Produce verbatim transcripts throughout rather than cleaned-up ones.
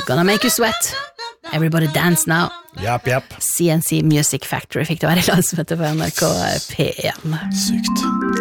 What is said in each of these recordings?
Gonna make you sweat. Everybody dance now. Japp, japp. C N C Music Factory fikk det være i landsmøtet på N R K P en. Sykt.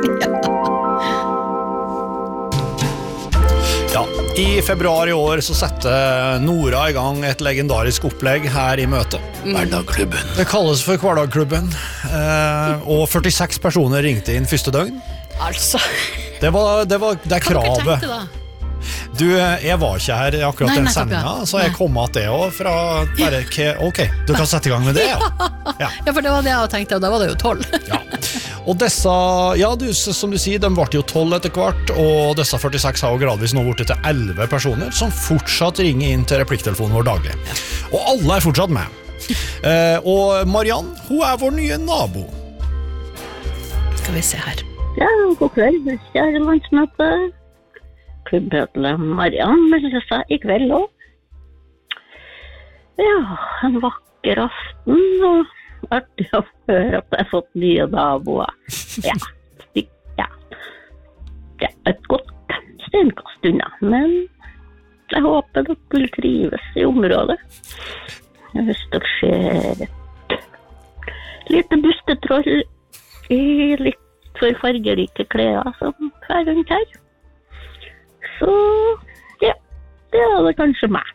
Ja, i februar i år så setter Nora i gang et legendarisk opplegg her i møtet. Hverdagklubben. Det kalles for Hverdagklubben, eh, og førtiseks personer ringte inn første døgn. Altså. Det var det, var, det er kravet. Hva tenkte da? Du, jeg var ikke her akkurat Nei, den nettopp, ja. sendingen, så jeg Nei. kom at det også fra bare, ok, du kan sette i gang med det, ja. Ja. Ja, for det var det jeg tenkte, og da var det jo tolv. Ja. Og disse, ja, du, som du sier, de ble jo tolv etter hvert, og disse førtiseks har jo gradvis nå blitt til elleve personer, som fortsatt ringer inn til replikktelefonen vår daglig. Og alle er fortsatt med. Eh, og Mariann, hun er vår nye nabo. Skal vi se her. Ja, god kveld, kjære landsmøte. Klubbmedlem Mariann melder seg i kveld også. Ja, en vakker aften, og artig å høre at jeg har fått nye naboer. Ja, ja. Det er et godt stenkast unna, men jeg håper dere vil trives i området. Hvis dere ser et lite bustetroll i litt for fargerike klær som fer rundt her, så ja, det er det kanskje meg.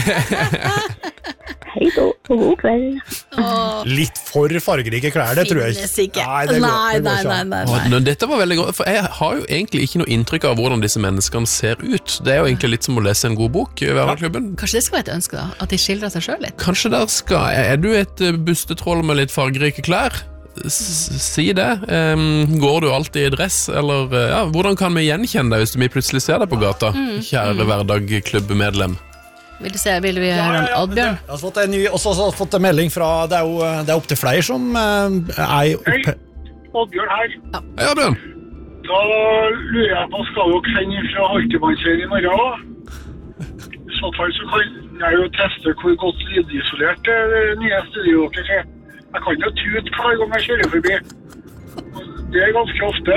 Hei da, og god kveld. Åh, Litt for fargerike klær, det tror jeg finnes ikke. Nei, det går, Nei, det går nei, ikke nei, an. nei, Og nei. nå, dette var veldig godt, for jeg har jo egentlig ikke noe inntrykk av hvordan disse menneskene ser ut. Det er jo egentlig litt som å lese en god bok i Hverdagklubben. Kanskje det skal være et ønske da, at de skildrer seg selv litt? Kanskje der skal, er du et eh, bustetroll med litt fargerike klær? S si det. Um, går du alltid i dress, eller uh, ja, hvordan kan vi gjenkjenne deg hvis vi plutselig ser deg på gata, kjære Hverdagklubbmedlem? Vil du se, vil vi høre om Oddbjørn? Jeg har fått en ny, også har jeg fått en melding fra, det er jo det er opp til flere som eh, er oppe. Oddbjørn her. Hei, Oddbjørn. Da lurer jeg på, skal dere sende fra Haltemannsveien i morgen? I så fall så kan jeg jo teste hvor godt lydisolert det nye studioet deres er. Jeg kan jo tute hver gang jeg kjører forbi. Det er ganske ofte.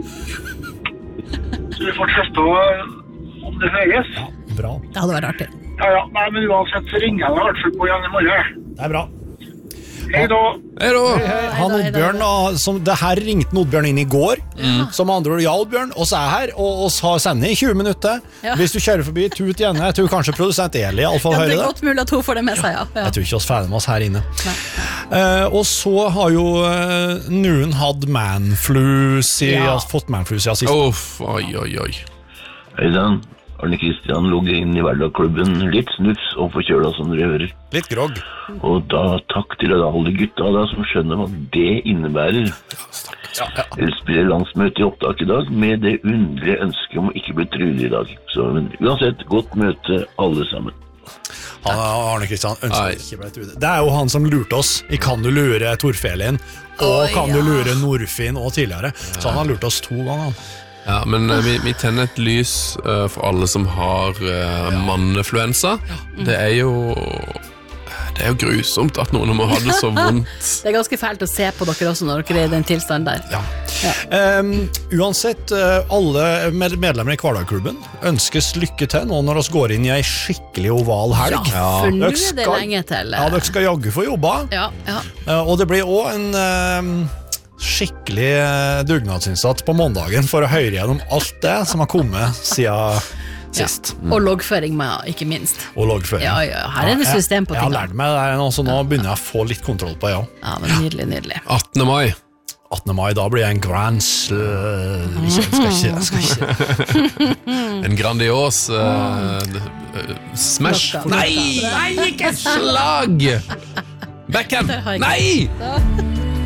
Så vi får testa om det høres. Ja, bra. Det hadde vært artig. Ja, ja, nei, men uansett så ringer jeg deg i hvert fall på igjen i morgen. Det er bra. Hei da. Hei da. Han hei da, hei da, Oddbjørn, da, som, det her ringte Oddbjørn inn i går, som andre ord, ja, Oddbjørn, og så er jeg her, og oss har sendt i tjue minutter. Ja. Hvis du kjører forbi, tut gjerne. Jeg tror kanskje produsent Eli i alle fall Ja, det hører er det. godt mulig at hun får det med seg, ja. ja. Jeg tror ikke oss ferdig med oss her inne. Eh, og så har jo uh, noen hatt manflu, si, Ja. fått manflu siden sist. Uff, oi, oi, oi. Hei sann, Arne Kristian logger inn i Hverdagklubben, litt snufs og forkjøla som dere hører. Litt grogg. Og da takk til alle gutta da som skjønner hva det innebærer. Ja, ja. Jeg spiller landsmøte i opptak i dag med det underlige ønsket om å ikke bli trulig i dag. Så men uansett, godt møte alle sammen. Han, Arne Kristian ønsker Nei. ikke ble truet. Det er jo han som lurte oss i Kan du lure Torfelin, og Oi, Kan ja. du lure Nordfinn og tidligere. Så han har lurt oss to ganger. Ja, men uh, vi, vi tenner et lys uh, for alle som har uh, mannefluensa. Det er jo Det er jo grusomt at noen må ha det så vondt. Det er ganske fælt å se på dere også når dere er i den tilstanden der. Ja. Um, uansett, uh, alle med medlemmer i Hverdagklubben ønskes lykke til nå når vi går inn i en skikkelig oval helg. Ja, for nå Dere er det skal- lenge til. Ja, dere skal jagge for jobba, Ja, ja. uh, og det blir også en uh, skikkelig uh, dugnadsinnsats på måndagen for å høre gjennom alt det som har kommet siden sist. Ja. Og loggføring med, ikke minst. Og loggføring. Ja, ja, her er det system på jeg, jeg har tingene. lært meg det nå, så nå begynner jeg å få litt kontroll på det, ja. Ja, men nydelig, nydelig. attende mai. attende mai, da blir jeg en grand sl... Ikke, jeg skal ikke, jeg skal ikke. En grandios uh, uh, smash. Klokka. Nei, nei, ikke slag! Backhand. Det har jeg ikke. Nei!